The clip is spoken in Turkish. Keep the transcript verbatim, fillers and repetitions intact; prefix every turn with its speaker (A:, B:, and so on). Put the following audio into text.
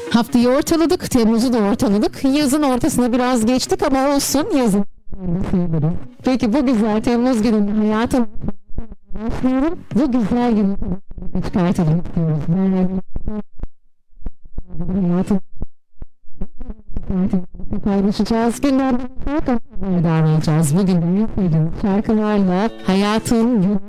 A: Haftayı ortaladık, Temmuz'u da ortaladık. Yazın ortasına biraz geçtik ama olsun yazın. Peki bu güzel Temmuz gününde hayatım başlıyorum. Bu güzel günü çıkartalım diyoruz. Hayatım paylaşacağız. Günden davranacağız. Bugün de şarkılarla hayatın